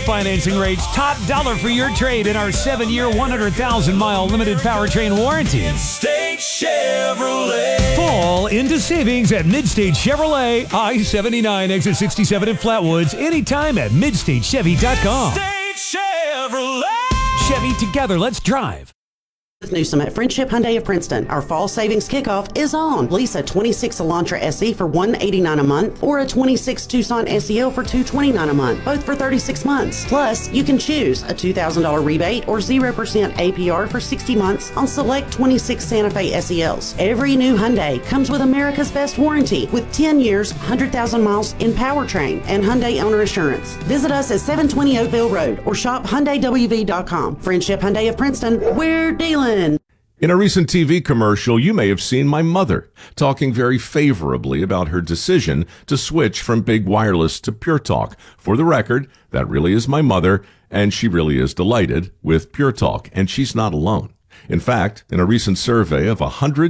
financing rates, top dollar for your trade in our 7-year, 100,000-mile limited powertrain warranty. Midstate Chevrolet. Fall into savings at Midstate Chevrolet, I-79, exit 67 in Flatwoods, anytime at MidstateChevy.com. Midstate Chevrolet. Chevy, together, let's drive. With Newsom at Friendship Hyundai of Princeton, our fall savings kickoff is on. Lease a 26 Elantra SE for $189 a month or a 26 Tucson SEL for $229 a month, both for 36 months. Plus, you can choose a $2,000 rebate or 0% APR for 60 months on select 26 Santa Fe SELs. Every new Hyundai comes with America's best warranty with 10 years, 100,000 miles in powertrain and Hyundai owner assurance. Visit us at 720 Oakville Road or shop HyundaiWV.com. Friendship Hyundai of Princeton, we're dealing. In a recent TV commercial, you may have seen my mother talking very favorably about her decision to switch from Big Wireless to Pure Talk. For the record, that really is my mother, and she really is delighted with Pure Talk, and she's not alone. In fact, in a recent survey of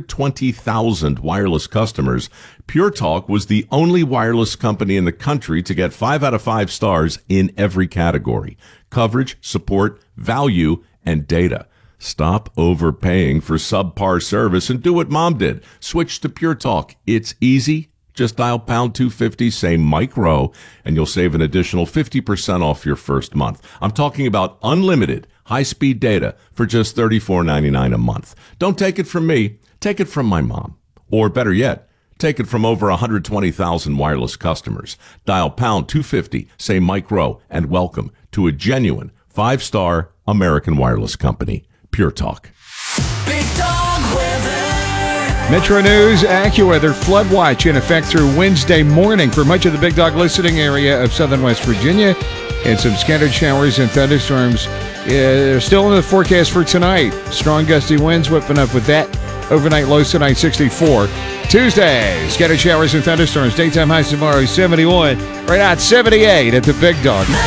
120,000 wireless customers, Pure Talk was the only wireless company in the country to get 5 out of 5 stars in every category: coverage, support, value, and data. Stop overpaying for subpar service and do what Mom did. Switch to Pure Talk. It's easy. Just dial pound 250, say Mike Rowe, and you'll save an additional 50% off your first month. I'm talking about unlimited high-speed data for just $34.99 a month. Don't take it from me. Take it from my mom. Or better yet, take it from over 120,000 wireless customers. Dial pound 250, say Mike Rowe, and welcome to a genuine 5-star American wireless company. Pure Talk. Big Dog Weather. Metro News AccuWeather flood watch in effect through Wednesday morning for much of the Big Dog listening area of southern West Virginia, and some scattered showers and thunderstorms are still in the forecast for tonight. Strong gusty winds whipping up with that. Overnight lows tonight 64. Tuesday, scattered showers and thunderstorms. Daytime highs tomorrow 71. Right now it's 78 at the Big Dog.